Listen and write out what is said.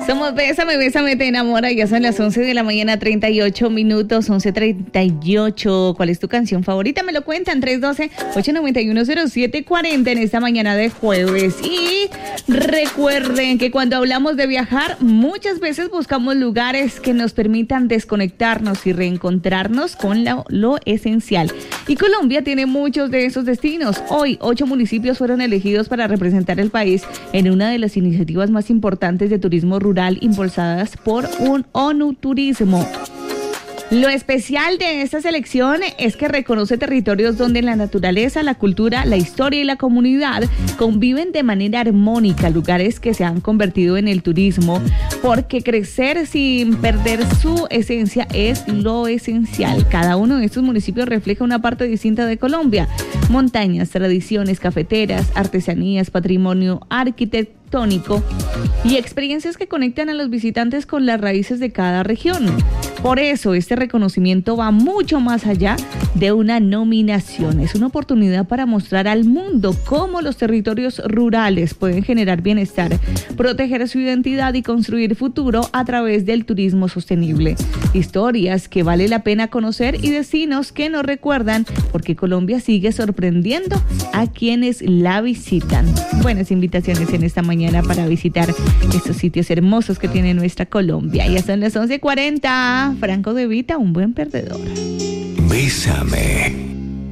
Somos Bésame, Bésame, te enamora. Ya son las 11 de la mañana, 38 minutos, 11:38. ¿Cuál es tu canción favorita? Me lo cuentan, 312-891-0740 en esta mañana de jueves. Y recuerden que cuando hablamos de viajar, muchas veces buscamos lugares que nos permitan desconectarnos y reencontrarnos con lo esencial. Y Colombia tiene muchos de esos destinos. Hoy, 8 municipios fueron elegidos para representar el país en una de las iniciativas más importantes de turismo rural impulsadas por un ONU Turismo. Lo especial de esta selección es que reconoce territorios donde la naturaleza, la cultura, la historia y la comunidad conviven de manera armónica, lugares que se han convertido en el turismo, porque crecer sin perder su esencia es lo esencial. Cada uno de estos municipios refleja una parte distinta de Colombia: montañas, tradiciones cafeteras, artesanías, patrimonio arquitectónico y experiencias que conectan a los visitantes con las raíces de cada región. Por eso, este reconocimiento va mucho más allá de una nominación. Es una oportunidad para mostrar al mundo cómo los territorios rurales pueden generar bienestar, proteger su identidad y construir futuro a través del turismo sostenible. Historias que vale la pena conocer y destinos que nos recuerdan porque Colombia sigue sorprendiendo a quienes la visitan. Buenas invitaciones en esta mañana para visitar estos sitios hermosos que tiene nuestra Colombia. Ya son las 11:40. Franco De Vita, un buen perdedor. Bésame.